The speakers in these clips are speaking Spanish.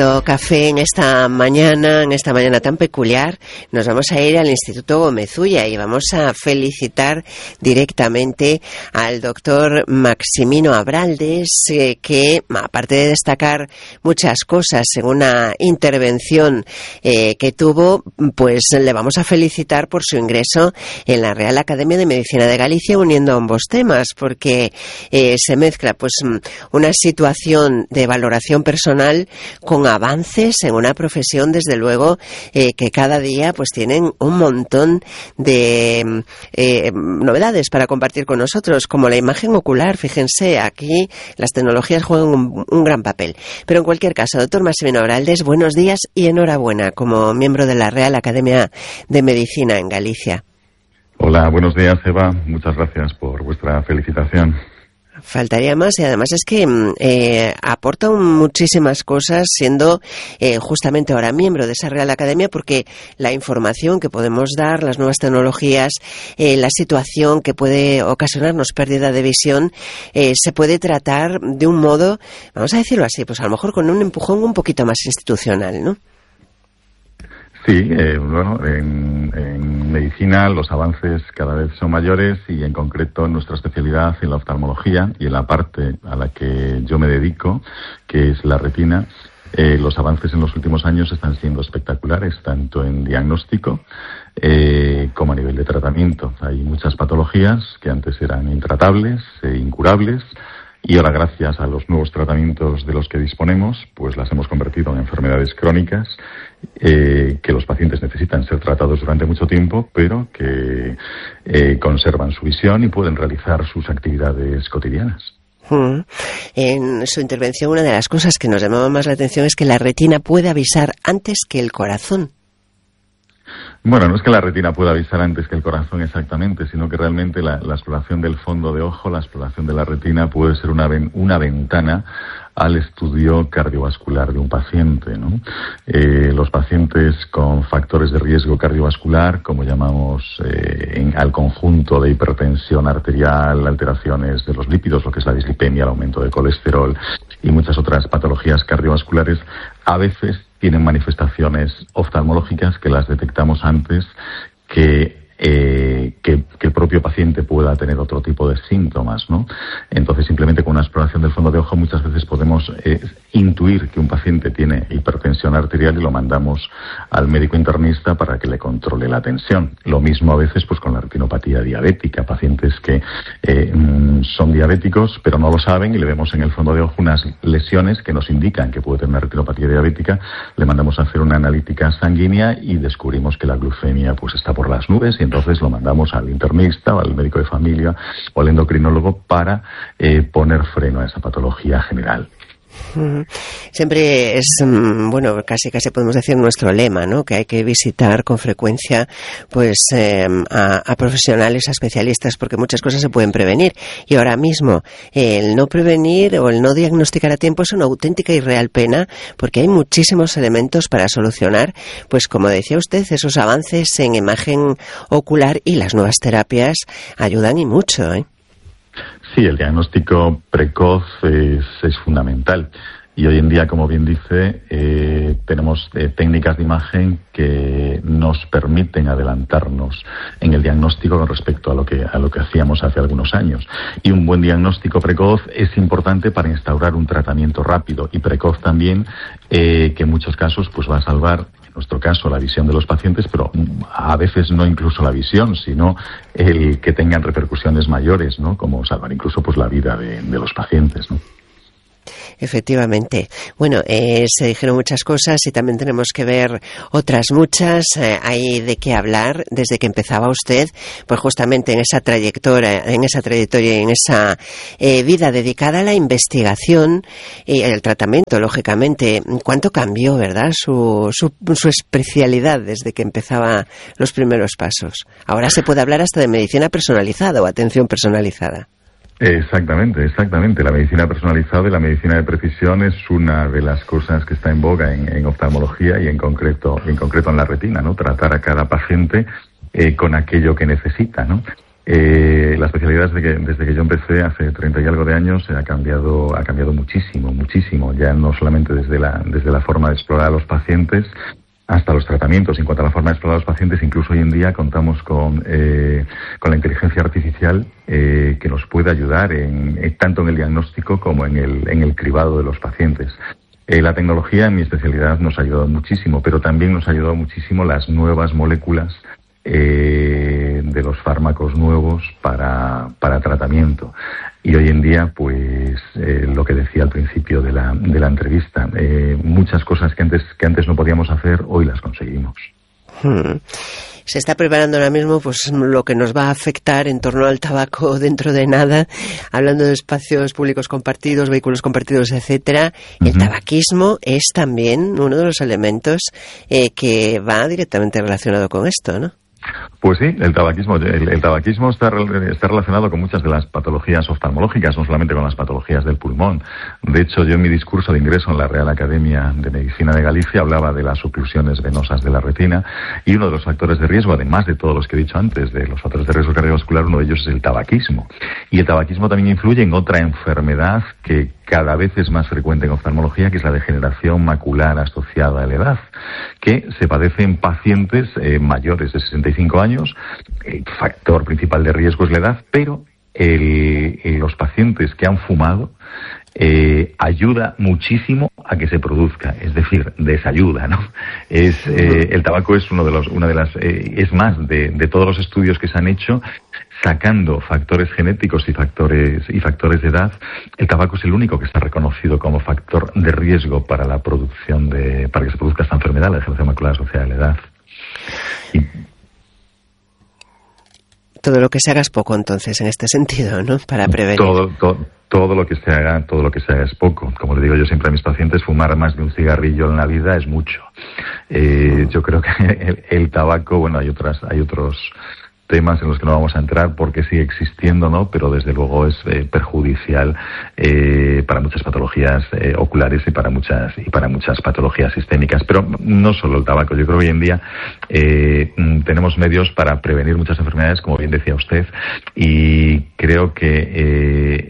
Café en esta mañana tan peculiar. Nos vamos a ir al Instituto Gómez Ulla y vamos a felicitar directamente al doctor Maximino Abraldes, que aparte de destacar muchas cosas en una intervención que tuvo, pues le vamos a felicitar por su ingreso en la Real Academia de Medicina de Galicia, uniendo ambos temas, porque se mezcla pues una situación de valoración personal con avances en una profesión, desde luego, que cada día pues tienen un montón de novedades para compartir con nosotros, como la imagen ocular. Fíjense, aquí las tecnologías juegan un gran papel. Pero en cualquier caso, doctor Maximino Abraldes, buenos días y enhorabuena como miembro de la Real Academia de Medicina en Galicia. Hola, buenos días, Eva. Muchas gracias por vuestra felicitación. Faltaría más, y además es que aporta muchísimas cosas siendo justamente ahora miembro de esa Real Academia, porque la información que podemos dar, las nuevas tecnologías, la situación que puede ocasionarnos pérdida de visión, se puede tratar de un modo, vamos a decirlo así, pues a lo mejor con un empujón un poquito más institucional, ¿no? Sí, bueno, en medicina los avances cada vez son mayores y en concreto en nuestra especialidad en la oftalmología y en la parte a la que yo me dedico, que es la retina, los avances en los últimos años están siendo espectaculares, tanto en diagnóstico como a nivel de tratamiento. Hay muchas patologías que antes eran intratables, incurables, y ahora, gracias a los nuevos tratamientos de los que disponemos, pues las hemos convertido en enfermedades crónicas que los pacientes necesitan ser tratados durante mucho tiempo, pero que conservan su visión y pueden realizar sus actividades cotidianas. En su intervención, una de las cosas que nos llamaba más la atención es que la retina puede avisar antes que el corazón. Bueno, no es que la retina pueda avisar antes que el corazón exactamente, sino que realmente la exploración del fondo de ojo, la exploración de la retina puede ser una ventana al estudio cardiovascular de un paciente, ¿no? Los pacientes con factores de riesgo cardiovascular, como llamamos al conjunto de hipertensión arterial, alteraciones de los lípidos, lo que es la dislipemia, el aumento de colesterol y muchas otras patologías cardiovasculares, a veces tienen manifestaciones oftalmológicas que las detectamos antes que el propio paciente pueda tener otro tipo de síntomas, ¿no? Entonces, simplemente con una exploración del fondo de ojo muchas veces podemos intuir que un paciente tiene hipertensión arterial y lo mandamos al médico internista para que le controle la tensión. Lo mismo a veces pues con la retinopatía diabética, pacientes que son diabéticos pero no lo saben y le vemos en el fondo de ojo unas lesiones que nos indican que puede tener una retinopatía diabética, le mandamos a hacer una analítica sanguínea y descubrimos que la glucemia pues está por las nubes y entonces lo mandamos al internista o al médico de familia o al endocrinólogo para poner freno a esa patología general. Siempre es, bueno, casi podemos decir nuestro lema, ¿no? Que hay que visitar con frecuencia pues a profesionales, a especialistas, porque muchas cosas se pueden prevenir. Y ahora mismo el no prevenir o el no diagnosticar a tiempo es una auténtica y real pena, porque hay muchísimos elementos para solucionar, pues como decía usted, esos avances en imagen ocular, y las nuevas terapias ayudan y mucho, ¿eh? Sí, el diagnóstico precoz es fundamental. Y hoy en día, como bien dice, tenemos técnicas de imagen que nos permiten adelantarnos en el diagnóstico con respecto a lo que hacíamos hace algunos años. Y un buen diagnóstico precoz es importante para instaurar un tratamiento rápido y precoz también, que en muchos casos pues va a salvar, en nuestro caso, la visión de los pacientes, pero a veces no incluso la visión, sino el que tengan repercusiones mayores, ¿no? Como salvar incluso pues la vida de los pacientes, ¿no? Efectivamente. Bueno, se dijeron muchas cosas y también tenemos que ver otras muchas. Hay de qué hablar desde que empezaba usted, pues justamente en esa trayectoria y en esa vida dedicada a la investigación y al tratamiento, lógicamente. ¿Cuánto cambió, verdad, su especialidad desde que empezaba los primeros pasos? Ahora se puede hablar hasta de medicina personalizada o atención personalizada. Exactamente. La medicina personalizada y la medicina de precisión es una de las cosas que está en boga en oftalmología y en concreto en la retina, ¿no? Tratar a cada paciente con aquello que necesita, ¿no? La especialidad desde que yo empecé hace 30 y algo de años ha cambiado muchísimo, ya no solamente desde la forma de explorar a los pacientes hasta los tratamientos. En cuanto a la forma de explorar a los pacientes, incluso hoy en día contamos con la inteligencia artificial que nos puede ayudar tanto en el diagnóstico como en el cribado de los pacientes. La tecnología en mi especialidad nos ha ayudado muchísimo, pero también nos ha ayudado muchísimo las nuevas moléculas de los fármacos nuevos para tratamiento. Y hoy en día, pues, lo que decía al principio de la entrevista, muchas cosas que antes no podíamos hacer, hoy las conseguimos. Se está preparando ahora mismo pues lo que nos va a afectar en torno al tabaco dentro de nada, hablando de espacios públicos compartidos, vehículos compartidos, etcétera. El tabaquismo es también uno de los elementos que va directamente relacionado con esto, ¿no? Pues sí, el tabaquismo está relacionado con muchas de las patologías oftalmológicas, no solamente con las patologías del pulmón. De hecho, yo en mi discurso de ingreso en la Real Academia de Medicina de Galicia hablaba de las oclusiones venosas de la retina, y uno de los factores de riesgo, además de todos los que he dicho antes, de los factores de riesgo cardiovascular, uno de ellos es el tabaquismo. Y el tabaquismo también influye en otra enfermedad que cada vez es más frecuente en oftalmología, que es la degeneración macular asociada a la edad, que se padece en pacientes mayores de 65 años. El factor principal de riesgo es la edad, pero los pacientes que han fumado ayuda muchísimo a que se produzca, es decir, desayuda, ¿no? El tabaco es es más de todos los estudios que se han hecho, sacando factores genéticos y factores de edad, el tabaco es el único que está reconocido como factor de riesgo para para que se produzca esta enfermedad, la degeneración macular asociada a la edad. Y todo lo que se haga es poco, entonces, en este sentido, ¿no? Para prevenir. Todo lo que se haga es poco. Como le digo yo siempre a mis pacientes, fumar más de un cigarrillo en la vida es mucho. Yo creo que el tabaco, bueno, hay otros temas en los que no vamos a entrar porque sigue existiendo, ¿no? Pero desde luego es perjudicial para muchas patologías oculares y para muchas patologías sistémicas. Pero no solo el tabaco. Yo creo que hoy en día tenemos medios para prevenir muchas enfermedades, como bien decía usted, y creo que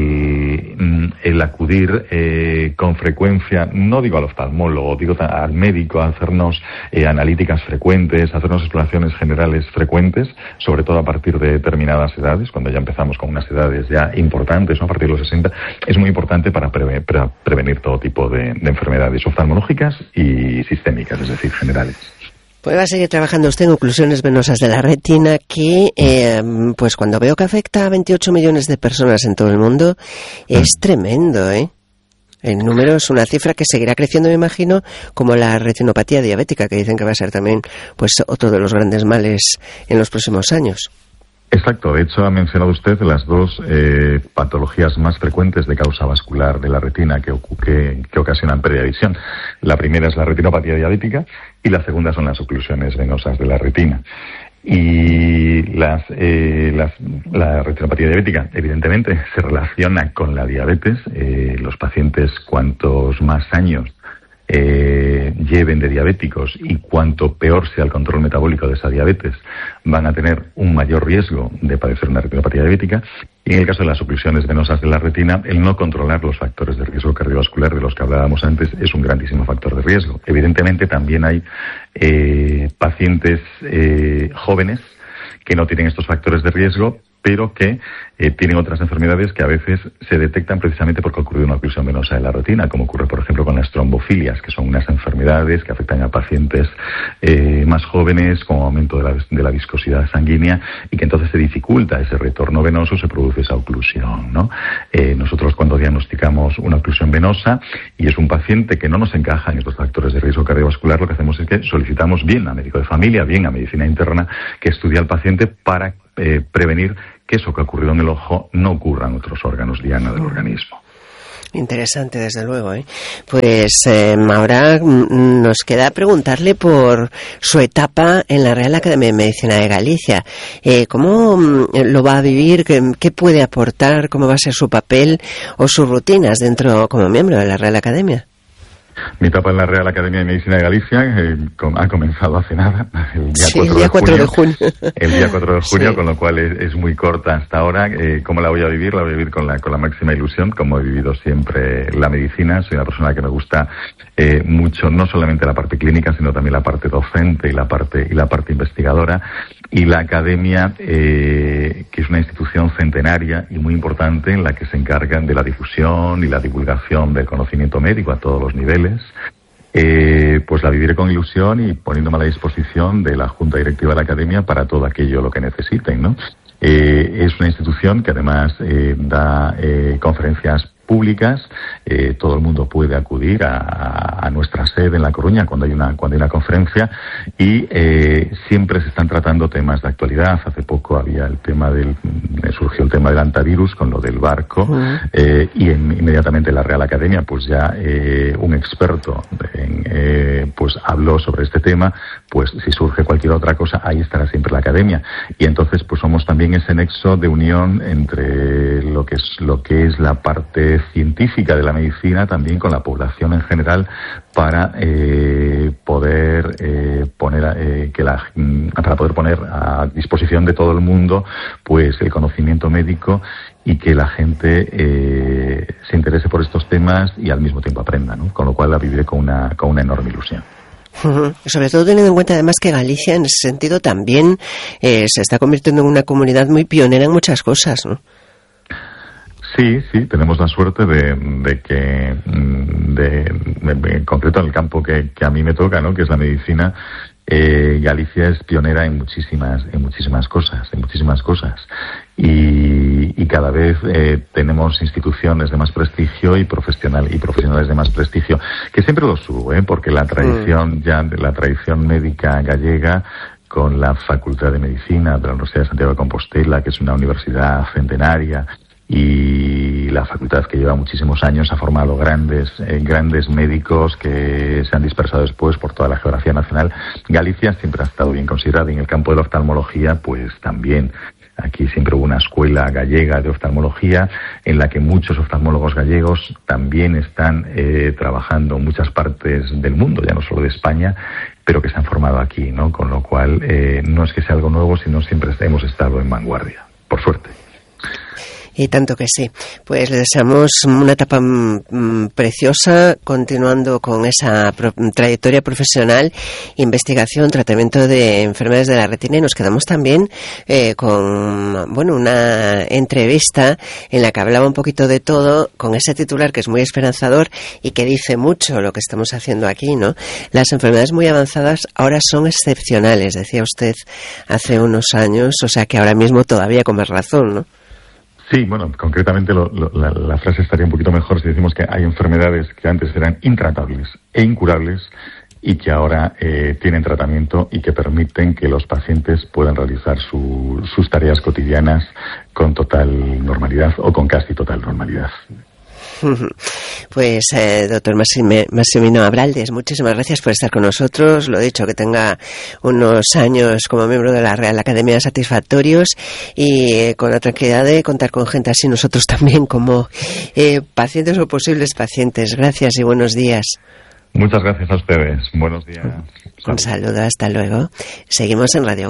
el acudir con frecuencia, no digo al oftalmólogo, digo al médico, a hacernos analíticas frecuentes, a hacernos exploraciones generales frecuentes, sobre todo a partir de determinadas edades, cuando ya empezamos con unas edades ya importantes, ¿no? A partir de los 60, es muy importante para prevenir todo tipo de enfermedades oftalmológicas y sistémicas, es decir, generales. Pues va a seguir trabajando usted en oclusiones venosas de la retina, que pues cuando veo que afecta a 28 millones de personas en todo el mundo, es tremendo, ¿eh? El número es una cifra que seguirá creciendo, me imagino, como la retinopatía diabética, que dicen que va a ser también pues otro de los grandes males en los próximos años. Exacto. De hecho, ha mencionado usted las dos patologías más frecuentes de causa vascular de la retina que ocasionan pérdida de visión. La primera es la retinopatía diabética y la segunda son las oclusiones venosas de la retina. Y la retinopatía diabética, evidentemente, se relaciona con la diabetes. Los pacientes, cuantos más años lleven de diabéticos y cuanto peor sea el control metabólico de esa diabetes, van a tener un mayor riesgo de padecer una retinopatía diabética. Y en el caso de las oclusiones venosas de la retina, el no controlar los factores de riesgo cardiovascular de los que hablábamos antes es un grandísimo factor de riesgo. Evidentemente también hay pacientes jóvenes que no tienen estos factores de riesgo, pero que tienen otras enfermedades que a veces se detectan precisamente porque ha ocurrido una oclusión venosa de la retina, como ocurre, por ejemplo, con las trombofilias, que son unas enfermedades que afectan a pacientes más jóvenes, con aumento de la viscosidad sanguínea, y que entonces se dificulta ese retorno venoso, se produce esa oclusión, ¿no? Nosotros, cuando diagnosticamos una oclusión venosa y es un paciente que no nos encaja en estos factores de riesgo cardiovascular, lo que hacemos es que solicitamos bien a médico de familia, bien a medicina interna, que estudie al paciente para prevenir que eso que ha ocurrido en el ojo no ocurra en otros órganos diana del organismo. Interesante, desde luego, ¿eh? Pues ahora nos queda preguntarle por su etapa en la Real Academia de Medicina de Galicia. ¿Cómo lo va a vivir? ¿Qué puede aportar? ¿Cómo va a ser su papel o sus rutinas dentro como miembro de la Real Academia? Mi etapa en la Real Academia de Medicina de Galicia ha comenzado hace nada, el día 4 de junio. El día 4 de junio, Sí. Con lo cual es muy corta hasta ahora. ¿Cómo la voy a vivir? La voy a vivir con la máxima ilusión, como he vivido siempre la medicina. Soy una persona que me gusta mucho, no solamente la parte clínica, sino también la parte docente y la parte investigadora. Y la Academia, que es una institución centenaria y muy importante en la que se encargan de la difusión y la divulgación del conocimiento médico a todos los niveles, pues la viviré con ilusión y poniéndome a la disposición de la Junta Directiva de la Academia para todo aquello lo que necesiten, ¿no? Es una institución que además da conferencias públicas. Todo el mundo puede acudir a nuestra sede en La Coruña cuando hay una conferencia, y siempre se están tratando temas de actualidad. Hace poco había surgió el tema del antivirus con lo del barco, y inmediatamente la Real Academia, pues ya un experto pues habló sobre este tema. Pues si surge cualquier otra cosa, ahí estará siempre la Academia. Y entonces pues somos también ese nexo de unión entre lo que es la parte científica de la medicina también con la población en general, para poder poner a disposición de todo el mundo pues el conocimiento médico, y que la gente se interese por estos temas y al mismo tiempo aprenda, ¿no? Con lo cual la viviré con una enorme ilusión. Sobre todo teniendo en cuenta además que Galicia en ese sentido también se está convirtiendo en una comunidad muy pionera en muchas cosas, ¿no? Sí, tenemos la suerte de que, en concreto en el campo que a mí me toca, ¿no? Que es la medicina, Galicia es pionera en muchísimas cosas, y cada vez tenemos instituciones de más prestigio y profesionales de más prestigio, que siempre lo subo, porque la tradición médica gallega, con la Facultad de Medicina de la Universidad de Santiago de Compostela, que es una universidad centenaria, y la facultad, que lleva muchísimos años, ha formado grandes médicos que se han dispersado después por toda la geografía nacional. Galicia siempre ha estado bien considerada, y en el campo de la oftalmología pues también. Aquí siempre hubo una escuela gallega de oftalmología en la que muchos oftalmólogos gallegos también están trabajando en muchas partes del mundo, ya no solo de España, pero que se han formado aquí, ¿no? Con lo cual no es que sea algo nuevo, sino siempre hemos estado en vanguardia, por suerte. Y tanto que sí. Pues le deseamos una etapa preciosa, continuando con esa trayectoria profesional, investigación, tratamiento de enfermedades de la retina, y nos quedamos también con una entrevista en la que hablaba un poquito de todo, con ese titular que es muy esperanzador y que dice mucho lo que estamos haciendo aquí, ¿no? Las enfermedades muy avanzadas ahora son excepcionales, decía usted hace unos años, o sea que ahora mismo todavía con más razón, ¿no? Sí, bueno, concretamente la frase estaría un poquito mejor si decimos que hay enfermedades que antes eran intratables e incurables y que ahora tienen tratamiento y que permiten que los pacientes puedan realizar sus tareas cotidianas con total normalidad o con casi total normalidad. Pues doctor Massimino Abraldes, muchísimas gracias por estar con nosotros. Lo dicho, que tenga unos años como miembro de la Real Academia satisfactorios, y con la tranquilidad de contar con gente así nosotros también como pacientes o posibles pacientes. Gracias y buenos días. Muchas gracias a ustedes. Buenos días. Un saludo, hasta luego. Seguimos en Radio